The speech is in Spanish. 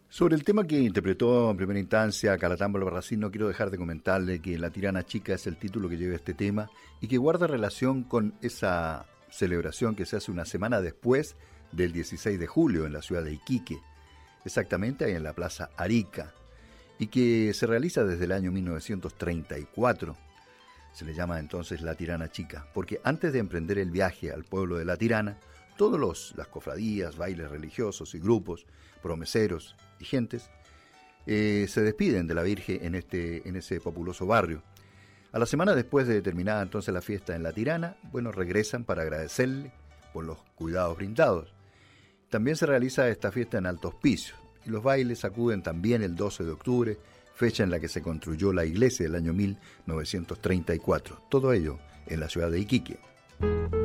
Sobre el tema que interpretó en primera instancia Calatambo Albarracín, no quiero dejar de comentarle que La Tirana Chica es el título que lleva este tema y que guarda relación con esa celebración que se hace una semana después del 16 de julio en la ciudad de Iquique, exactamente ahí en la Plaza Arica, y que se realiza desde el año 1934. Se le llama entonces La Tirana Chica, porque antes de emprender el viaje al pueblo de La Tirana, las cofradías, bailes religiosos y grupos, promeseros y gentes, se despiden de la Virgen en ese populoso barrio. A la semana después de terminada entonces la fiesta en La Tirana, regresan para agradecerle por los cuidados brindados. También se realiza esta fiesta en Alto Hospicio, y los bailes acuden también el 12 de octubre, fecha en la que se construyó la iglesia del año 1934. Todo ello en la ciudad de Iquique.